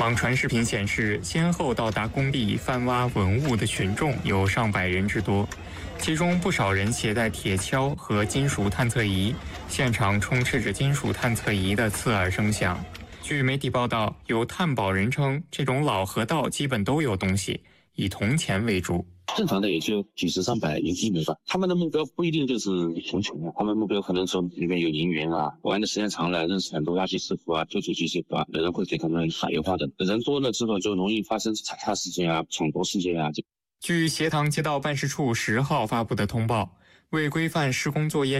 网传视频显示，先后到达工地翻挖文物的群众有上百人之多，其中不少人携带铁锹和金属探测仪，现场充斥着金属探测仪的刺耳声响。据媒体报道，有探宝人称，这种老河道基本都有东西，以铜钱为主。 正常的也就几十上百1枚吧，他们的目标不一定就是铜钱啊，他们目标可能说里面有银元啊，玩的时间长了，认识很多垃圾师傅啊、旧主机师傅啊，有人会给他们打油画的，人多了之后就容易发生踩踏事件啊、抢夺事件啊。 据协塘街道办事处10号发布的通报，为规范施工作业